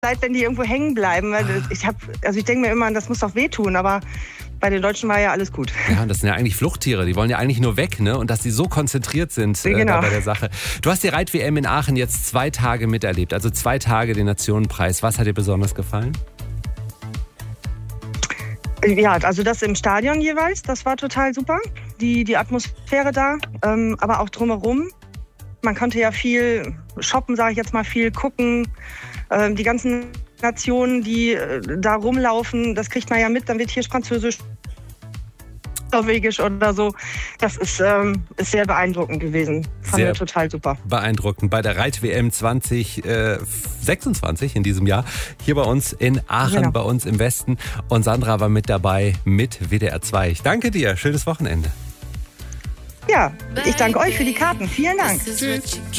leid, wenn die irgendwo hängen bleiben. Ich denke mir immer, das muss doch wehtun, aber bei den Deutschen war ja alles gut. Ja, und das sind ja eigentlich Fluchttiere, die wollen ja eigentlich nur weg, ne? Und dass die so konzentriert sind genau. bei der Sache. Du hast die Reit-WM in Aachen jetzt 2 Tage miterlebt, also 2 Tage den Nationenpreis. Was hat dir besonders gefallen? Ja, also das im Stadion jeweils, das war total super. Die Atmosphäre da, aber auch drumherum. Man konnte ja viel shoppen, sage ich jetzt mal, viel gucken. Die ganzen Nationen, die da rumlaufen, das kriegt man ja mit. Dann wird hier Französisch, Norwegisch oder so. Das ist sehr beeindruckend gewesen. Fand wir total super. Beeindruckend. Bei der Reit-WM 2026 in diesem Jahr. Hier bei uns in Aachen, bei uns im Westen. Und Sandra war mit dabei mit WDR 2. Ich danke dir. Schönes Wochenende. Ja, ich danke euch für die Karten. Vielen Dank. Tschüss.